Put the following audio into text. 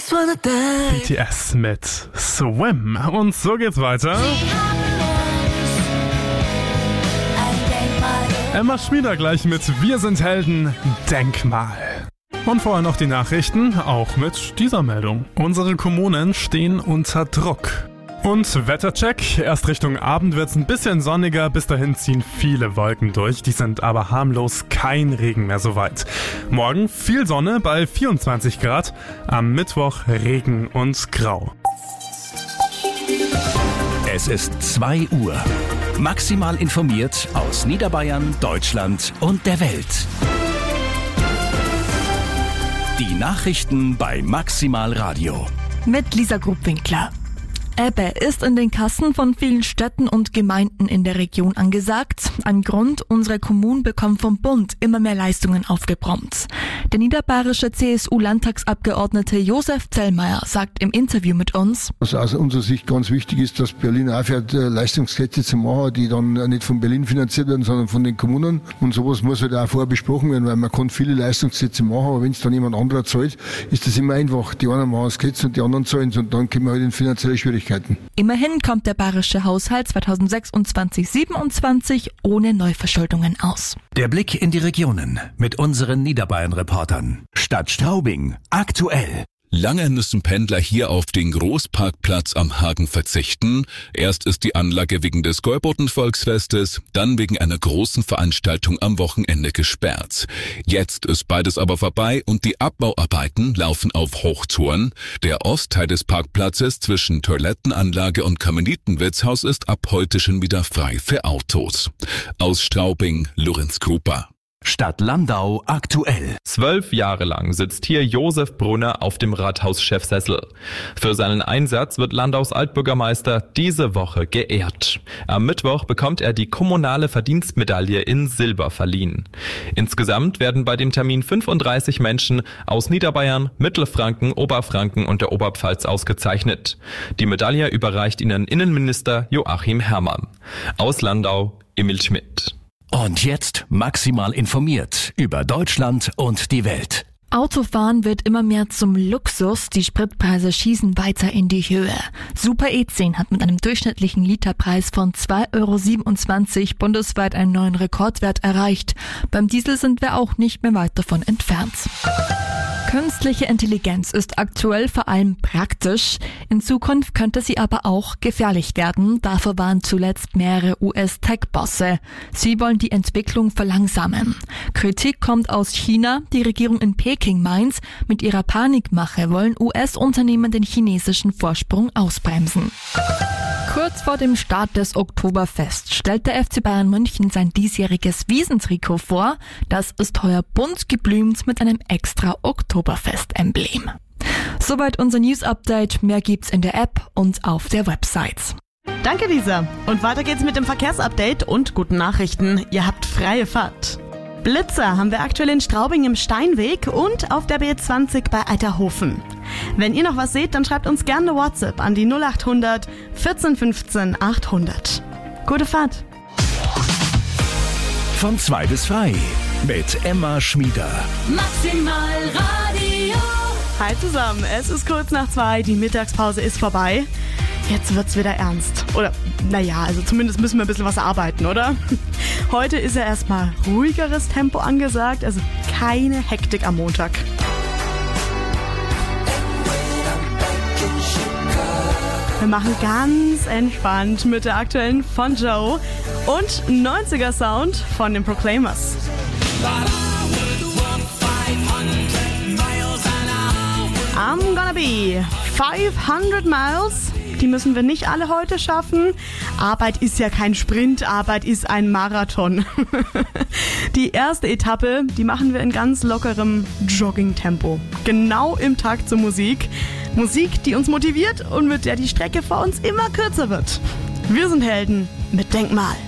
BTS mit Swim. Und so geht's weiter. Emma Schmieder gleich mit Wir sind Helden, Denkmal. Und vorher noch die Nachrichten, auch mit dieser Meldung. Unsere Kommunen stehen unter Druck. Und Wettercheck, erst Richtung Abend wird es ein bisschen sonniger, bis dahin ziehen viele Wolken durch, die sind aber harmlos, kein Regen mehr so weit. Morgen viel Sonne bei 24 Grad, am Mittwoch Regen und Grau. Es ist 2 Uhr. Maximal informiert aus Niederbayern, Deutschland und der Welt. Die Nachrichten bei Maximal Radio. Mit Lisa Grubwinkler. Ebbe ist in den Kassen von vielen Städten und Gemeinden in der Region angesagt. Ein Grund, unsere Kommunen bekommen vom Bund immer mehr Leistungen aufgebrummt. Der niederbayerische CSU-Landtagsabgeordnete Josef Zellmeier sagt im Interview mit uns: Was aus unserer Sicht ganz wichtig ist, dass Berlin aufhört, Leistungskette zu machen, die dann nicht von Berlin finanziert werden, sondern von den Kommunen. Und sowas muss halt auch vorher besprochen werden, weil man kann viele Leistungssätze machen, aber wenn es dann jemand anderer zahlt, ist das immer einfach. Die einen machen das Gesetz und die anderen zahlen es und dann kommen wir halt in finanzielle Schwierigkeiten. Immerhin kommt der bayerische Haushalt 2026/27 ohne Neuverschuldungen aus. Der Blick in die Regionen mit unseren Niederbayern-Reportern. Stadt Straubing, aktuell. Lange müssen Pendler hier auf den Großparkplatz am Hagen verzichten. Erst ist die Anlage wegen des Gäuboten-Volksfestes, dann wegen einer großen Veranstaltung am Wochenende gesperrt. Jetzt ist beides aber vorbei und die Abbauarbeiten laufen auf Hochtouren. Der Ostteil des Parkplatzes zwischen Toilettenanlage und Karmelitenwirtshaus ist ab heute schon wieder frei für Autos. Aus Straubing, Lorenz Krupa. Stadt Landau aktuell. 12 Jahre lang sitzt hier Josef Brunner auf dem Rathauschefsessel. Für seinen Einsatz wird Landaus Altbürgermeister diese Woche geehrt. Am Mittwoch bekommt er die kommunale Verdienstmedaille in Silber verliehen. Insgesamt werden bei dem Termin 35 Menschen aus Niederbayern, Mittelfranken, Oberfranken und der Oberpfalz ausgezeichnet. Die Medaille überreicht ihnen Innenminister Joachim Herrmann. Aus Landau, Emil Schmidt. Und jetzt maximal informiert über Deutschland und die Welt. Autofahren wird immer mehr zum Luxus, die Spritpreise schießen weiter in die Höhe. Super E10 hat mit einem durchschnittlichen Literpreis von 2,27 € bundesweit einen neuen Rekordwert erreicht. Beim Diesel sind wir auch nicht mehr weit davon entfernt. Künstliche Intelligenz ist aktuell vor allem praktisch. In Zukunft könnte sie aber auch gefährlich werden. Dafür waren zuletzt mehrere US-Tech-Bosse. Sie wollen die Entwicklung verlangsamen. Kritik kommt aus China. Die Regierung in Peking meint, mit ihrer Panikmache wollen US-Unternehmen den chinesischen Vorsprung ausbremsen. Kurz vor dem Start des Oktoberfests stellt der FC Bayern München sein diesjähriges Wiesentrikot vor. Das ist heuer bunt geblümt mit einem extra Oktoberfest-Emblem. Soweit unser News-Update. Mehr gibt's in der App und auf der Website. Danke, Lisa. Und weiter geht's mit dem Verkehrsupdate und guten Nachrichten. Ihr habt freie Fahrt. Blitzer haben wir aktuell in Straubing im Steinweg und auf der B20 bei Eiterhofen. Wenn ihr noch was seht, dann schreibt uns gerne eine WhatsApp an die 0800 14 15 800. Gute Fahrt! Von 2 bis frei mit Emma Schmieder. Maximal Radio. Hi zusammen, es ist kurz nach 2, die Mittagspause ist vorbei. Jetzt wird's wieder ernst. Oder, naja, also zumindest müssen wir ein bisschen was arbeiten, oder? Heute ist ja erstmal ruhigeres Tempo angesagt, also keine Hektik am Montag. Wir machen ganz entspannt mit der aktuellen von Joe und 90er Sound von den Proclaimers. I'm gonna be 500 miles. Die müssen wir nicht alle heute schaffen. Arbeit ist ja kein Sprint, Arbeit ist ein Marathon. Die erste Etappe, die machen wir in ganz lockerem Jogging-Tempo. Genau im Takt zur Musik. Musik, die uns motiviert und mit der die Strecke vor uns immer kürzer wird. Wir sind Helden mit Denkmal.